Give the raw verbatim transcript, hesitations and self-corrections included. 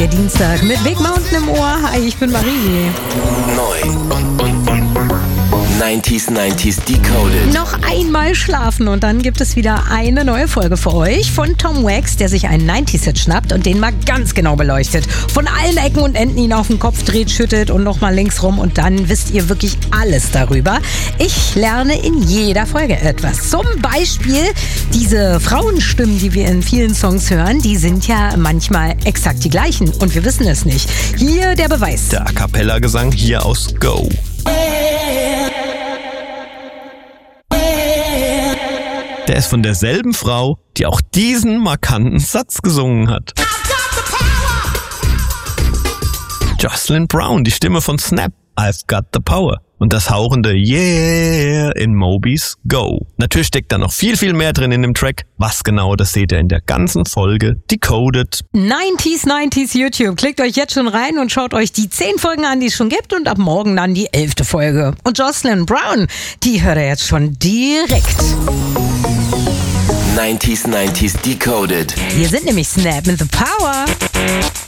Der Dienstag mit Big Mountain im Ohr. Hi, ich bin Marie. Neu. neunziger, neunziger Decoded. Noch einmal schlafen und dann gibt es wieder eine neue Folge für euch von Tom Wax, der sich einen neunziger-Hit schnappt und den mal ganz genau beleuchtet. Von allen Ecken und Enden ihn auf den Kopf dreht, schüttet und nochmal links rum und dann wisst ihr wirklich alles darüber. Ich lerne in jeder Folge etwas. Zum Beispiel diese Frauenstimmen, die wir in vielen Songs hören, die sind ja manchmal exakt die gleichen und wir wissen es nicht. Hier der Beweis. Der A-Cappella-Gesang hier aus Go. Der ist von derselben Frau, die auch diesen markanten Satz gesungen hat. Jocelyn Brown, die Stimme von Snap. I've got the power. Und das hauchende Yeah in Moby's Go. Natürlich steckt da noch viel, viel mehr drin in dem Track. Was genau, das seht ihr in der ganzen Folge Decoded. neunziger, neunziger YouTube. Klickt euch jetzt schon rein und schaut euch die zehn Folgen an, die es schon gibt und ab morgen dann die elfte Folge. Und Jocelyn Brown, die hört ihr jetzt schon direkt. neunziger, neunziger Decoded. Hier sind nämlich Snap and the Power.